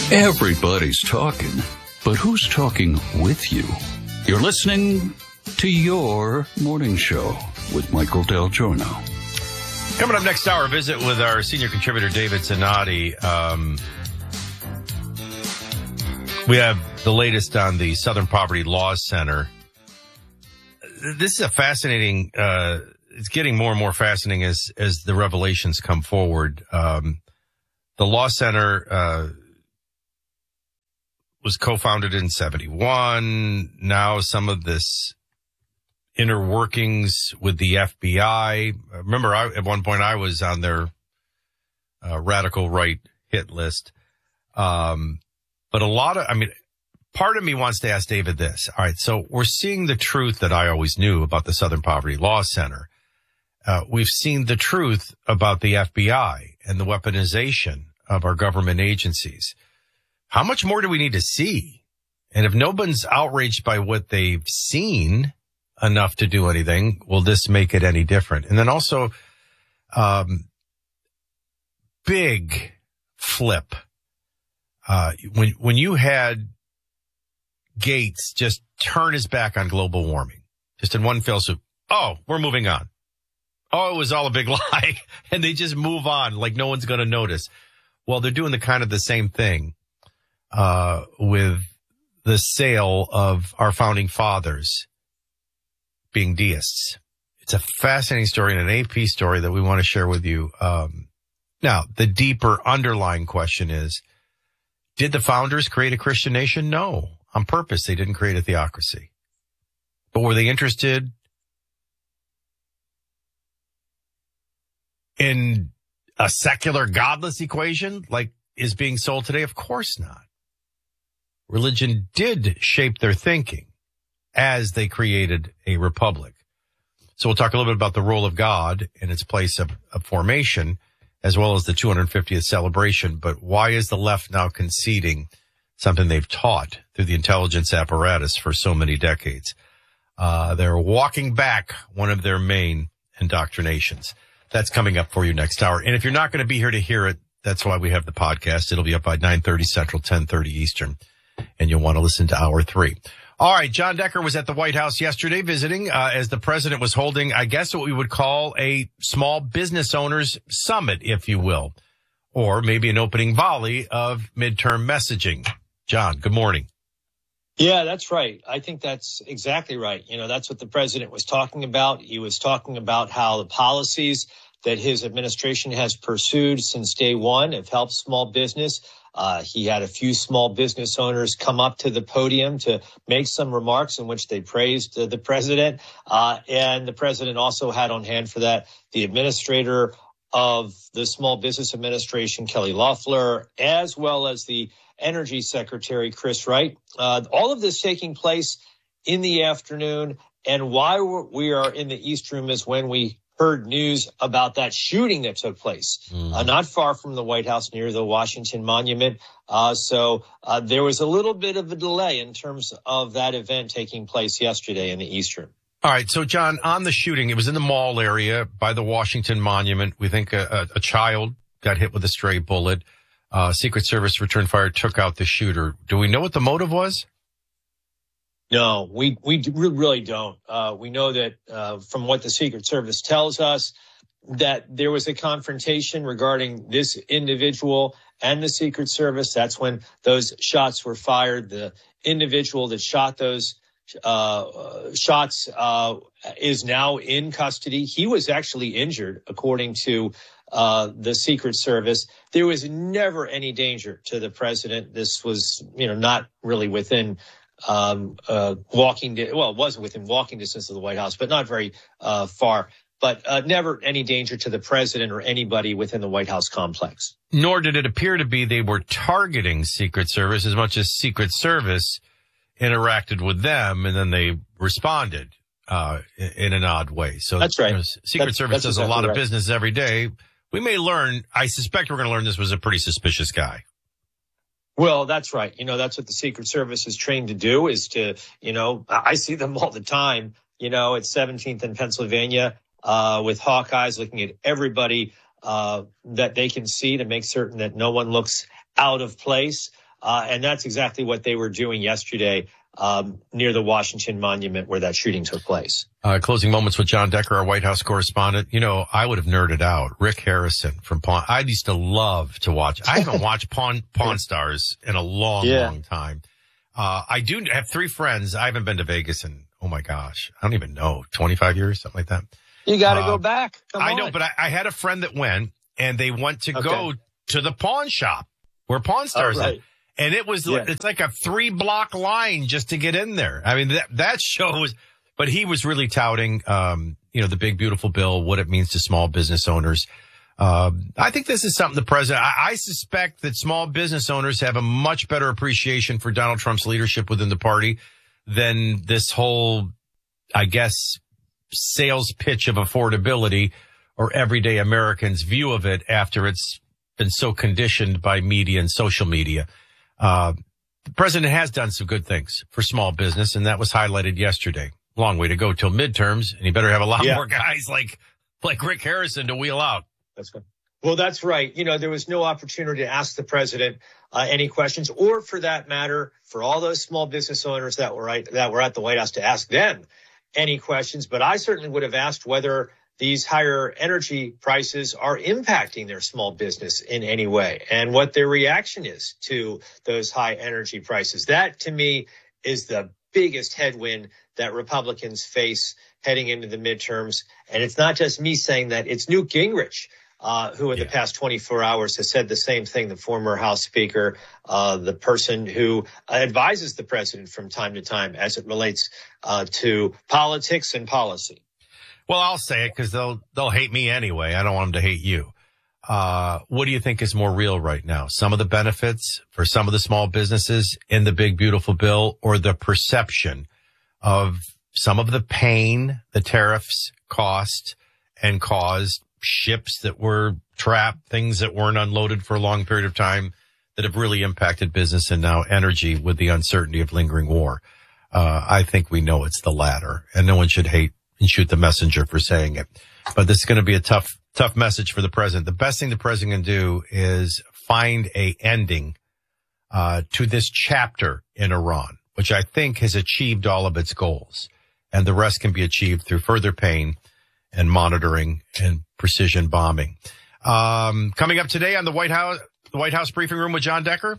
Everybody's talking, but who's talking with you? You're listening to Your Morning Show with Michael Del Giorno. Coming up next hour, visit with our senior contributor, David Zanotti. We have the latest on the Southern Poverty Law Center. This is a fascinating, it's getting more and more fascinating as the revelations come forward. The Law Center was co-founded in 1971. Now some of this inner workings with the FBI. Remember, at one point I was on their radical right hit list. But part of me wants to ask David this. All right, so we're seeing the truth that I always knew about the Southern Poverty Law Center. We've seen the truth about the FBI and the weaponization of our government agencies. How much more do we need to see? And if no one's outraged by what they've seen enough to do anything, will this make it any different? And then also, big flip. When you had Gates just turn his back on global warming, just in one fell swoop. Oh, we're moving on. Oh, it was all a big lie. And they just move on like no one's going to notice. Well, they're doing the same thing with the sale of our founding fathers being deists. It's a fascinating story and an AP story that we want to share with you. Now, the deeper underlying question is, did the founders create a Christian nation? No. On purpose, they didn't create a theocracy. But were they interested in a secular, godless equation like is being sold today? Of course not. Religion did shape their thinking as they created a republic. So we'll talk a little bit about the role of God and its place of formation, as well as the 250th celebration. But why is the left now conceding something they've taught through the intelligence apparatus for so many decades? They're walking back one of their main indoctrinations. That's coming up for you next hour. And if you're not going to be here to hear it, that's why we have the podcast. It'll be up by 9:30 Central, 10:30 Eastern, and you'll want to listen to hour 3. All right, John Decker was at the White House yesterday visiting as the president was holding, I guess, what we would call a small business owners summit, if you will, or maybe an opening volley of midterm messaging. John, good morning. Yeah, that's right. I think that's exactly right. You know, that's what the president was talking about. He was talking about how the policies that his administration has pursued since day one have helped small business. He had a few small business owners come up to the podium to make some remarks in which they praised the president. And the president also had on hand for that the administrator of the Small Business Administration, Kelly Loeffler, as well as the Energy Secretary, Chris Wright. All of this taking place in the afternoon. And why we are in the East Room is when we heard news about that shooting that took place not far from the White House near the Washington Monument. So there was a little bit of a delay in terms of that event taking place yesterday in the East Room. All right. So, John, on the shooting, it was in the mall area by the Washington Monument. We think a child got hit with a stray bullet. Secret Service returned fire, took out the shooter. Do we know what the motive was? No, we really don't. We know that from what the Secret Service tells us, that there was a confrontation regarding this individual and the Secret Service. That's when those shots were fired. The individual that shot those shots is now in custody. He was actually injured, according to the Secret Service. There was never any danger to the president. This was, not really within it wasn't within walking distance of the White House, but not very far. But never any danger to the president or anybody within the White House complex. Nor did it appear to be they were targeting Secret Service as much as Secret Service interacted with them, and then they responded in an odd way. So that's right. Secret Service does exactly a lot of business every day. We may learn, I suspect we're going to learn this was a pretty suspicious guy. Well, that's right. That's what the Secret Service is trained to do, is to, I see them all the time, at 17th and Pennsylvania, with Hawkeyes, looking at everybody that they can see to make certain that no one looks out of place. And that's exactly what they were doing yesterday near the Washington Monument where that shooting took place. Closing moments with John Decker, our White House correspondent. You know, I would have nerded out. Rick Harrison from Pawn. I used to love to watch. I haven't watched Pawn Stars in a long time. I do have 3 friends. I haven't been to Vegas in, oh my gosh, I don't even know, 25 years, something like that. You got to go back. Come on. I know, but I had a friend that went, and they went to go to the pawn shop where Pawn Stars is. And it was, it's like a 3-block line just to get in there. I mean, that show was, but he was really touting, the big, beautiful bill, what it means to small business owners. I think this is something the president, I suspect that small business owners have a much better appreciation for Donald Trump's leadership within the party than this whole, I guess, sales pitch of affordability or everyday Americans' view of it after it's been so conditioned by media and social media. The president has done some good things for small business, and that was highlighted yesterday. Long way to go till midterms, and you better have a lot more guys like Rick Harrison to wheel out. That's good. Well, that's right. You know, there was no opportunity to ask the president any questions, or for that matter, for all those small business owners that were at the White House to ask them any questions. But I certainly would have asked whether these higher energy prices are impacting their small business in any way and what their reaction is to those high energy prices. That, to me, is the biggest headwind that Republicans face heading into the midterms. And it's not just me saying that. It's Newt Gingrich, who in the past 24 hours has said the same thing, the former House Speaker, the person who advises the president from time to time as it relates to politics and policy. Well, I'll say it because they'll hate me anyway. I don't want them to hate you. What do you think is more real right now? Some of the benefits for some of the small businesses in the big, beautiful bill, or the perception of some of the pain the tariffs cost and caused, ships that were trapped, things that weren't unloaded for a long period of time that have really impacted business and now energy with the uncertainty of lingering war? I think we know it's the latter, and no one should hate and shoot the messenger for saying it. But this is going to be a tough message for the president. The best thing the president can do is find a ending to this chapter in Iran, which I think has achieved all of its goals. And the rest can be achieved through further pain and monitoring and precision bombing. Coming up today on the White House briefing room with John Decker.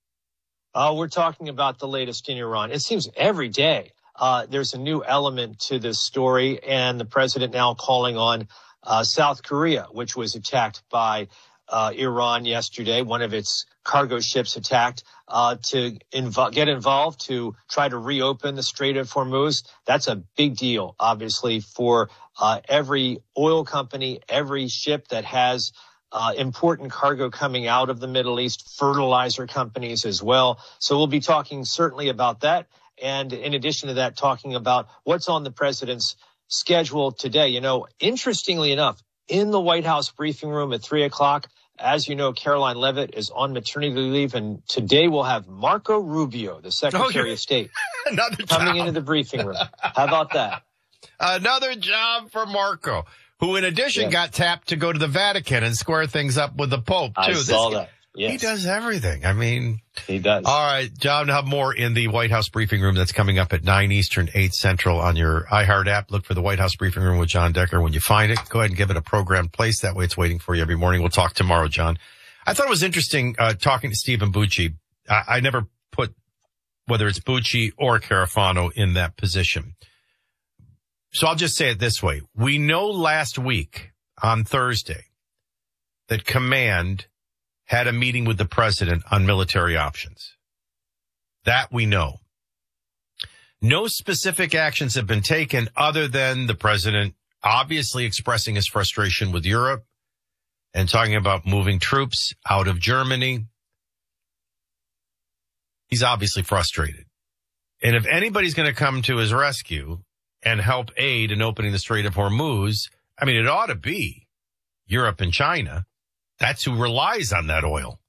We're talking about the latest in Iran. It seems every day there's a new element to this story, and the president now calling on South Korea, which was attacked by Iran yesterday. One of its cargo ships attacked to get involved to try to reopen the Strait of Hormuz. That's a big deal, obviously, for every oil company, every ship that has important cargo coming out of the Middle East, fertilizer companies as well. So we'll be talking certainly about that. And in addition to that, talking about what's on the president's schedule today. You know, interestingly enough, in the White House briefing room at 3:00, as you know, Caroline Leavitt is on maternity leave. And today we'll have Marco Rubio, the Secretary of State, coming into the briefing room. How about that? Another job for Marco, who in addition got tapped to go to the Vatican and square things up with the Pope, too. I saw that. Yes. He does everything. I mean, he does. All right, John, have more in the White House briefing room that's coming up at 9 Eastern, 8 Central on your iHeart app. Look for the White House briefing room with John Decker. When you find it, go ahead and give it a programmed place. That way it's waiting for you every morning. We'll talk tomorrow, John. I thought it was interesting talking to Stephen Bucci. I never put whether it's Bucci or Carafano in that position. So I'll just say it this way. We know last week on Thursday that Command had a meeting with the president on military options. That we know. No specific actions have been taken other than the president obviously expressing his frustration with Europe and talking about moving troops out of Germany. He's obviously frustrated. And if anybody's going to come to his rescue and help aid in opening the Strait of Hormuz, I mean, it ought to be Europe and China. That's who relies on that oil.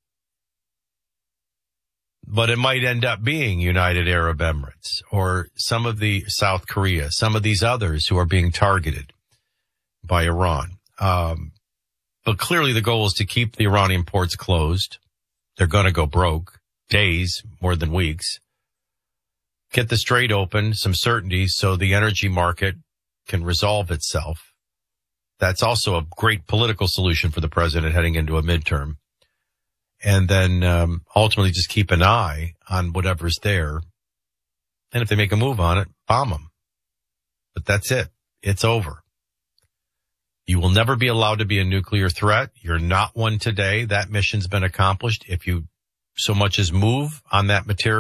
But it might end up being United Arab Emirates or some of the South Korea, some of these others who are being targeted by Iran. But clearly the goal is to keep the Iranian ports closed. They're going to go broke. days more than weeks. Get the Strait open, some certainty so the energy market can resolve itself. That's also a great political solution for the president heading into a midterm. And then ultimately just keep an eye on whatever's there. And if they make a move on it, bomb them. But that's it. It's over. You will never be allowed to be a nuclear threat. You're not one today. That mission's been accomplished. If you so much as move on that material,